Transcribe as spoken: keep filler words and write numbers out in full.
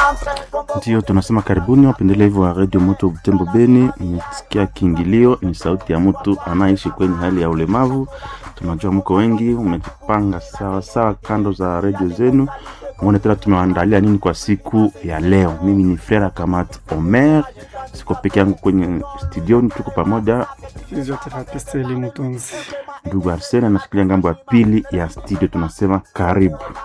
Ndio tunasema karibuni wapendelevu wa Radio Moto Butembo Beni. Nimesikia kiingilio, ni sauti ya mtu anaishi kwenye hali ya ulemavu. Tunajua mko wengi umejipanga sawa sawa kando za radio zenu. Muone tena tumewaandalia nini kwa siku ya leo. Mimi ni Frère Kamat Omer, siko peke yangu kwenye studio, tuko pamoja physiotherapist Eli Mutunzi. Ndugu Arsene anashikilia ngambo ya pili ya studio. Tunasema karibu.